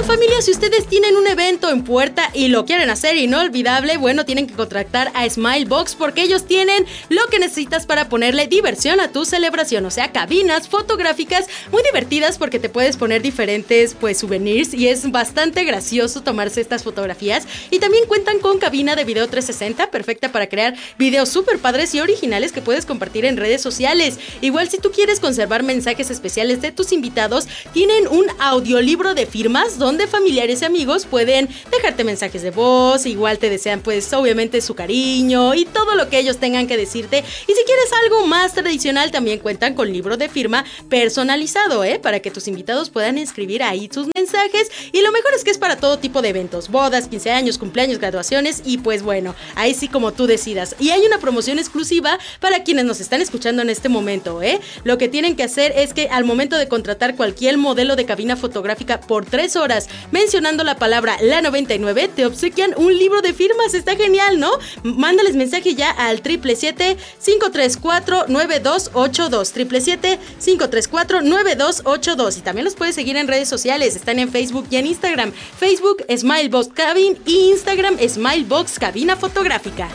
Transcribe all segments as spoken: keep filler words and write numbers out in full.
bueno, familia, si ustedes tienen un evento en puerta y lo quieren hacer inolvidable, bueno, tienen que contactar a Smilebox porque ellos tienen lo que necesitas para ponerle diversión a tu celebración, o sea, cabinas fotográficas muy divertidas porque te puedes poner diferentes, pues, souvenirs y es bastante gracioso tomarse estas fotografías. Y también cuentan con cabina de video trescientos sesenta, perfecta para crear videos súper padres y originales que puedes compartir en redes sociales. Igual, si tú quieres conservar mensajes especiales de tus invitados, tienen un audiolibro de firmas donde familiares y amigos pueden dejarte mensajes de voz, igual te desean pues obviamente su cariño y todo lo que ellos tengan que decirte. Y si quieres algo más tradicional, también cuentan con libro de firma personalizado, ¿eh? Para que tus invitados puedan escribir ahí sus mensajes. Y lo mejor es que es para todo tipo de eventos, bodas, quince años, cumpleaños, graduaciones y pues bueno, ahí sí como tú decidas. Y hay una promoción exclusiva para quienes nos están escuchando en este momento, ¿eh? Lo que tienen que hacer es que al momento de contratar cualquier modelo de cabina fotográfica por tres horas, mencionando la palabra La noventa y nueve, te obsequian un libro de firmas. Está genial, ¿no? Mándales mensaje ya al siete siete siete, cinco tres cuatro, nueve dos ocho dos, siete siete siete, cinco tres cuatro, nueve dos ocho dos. Y también los puedes seguir en redes sociales, están en Facebook y en Instagram. Facebook, Smilebox Cabin, y Instagram, Smilebox Cabina Fotográfica.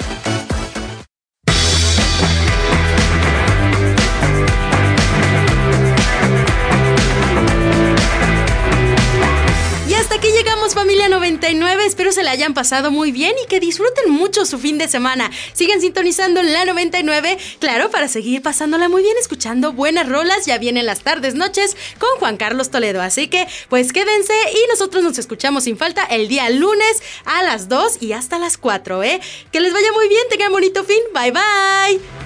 Hasta aquí llegamos, familia noventa y nueve, espero se la hayan pasado muy bien y que disfruten mucho su fin de semana. Sigan sintonizando en la noventa y nueve, claro, para seguir pasándola muy bien, escuchando buenas rolas. Ya vienen las tardes, noches con Juan Carlos Toledo, así que pues quédense y nosotros nos escuchamos sin falta el día lunes a las dos y hasta las cuatro, ¿eh? Que les vaya muy bien, tengan bonito fin, bye bye.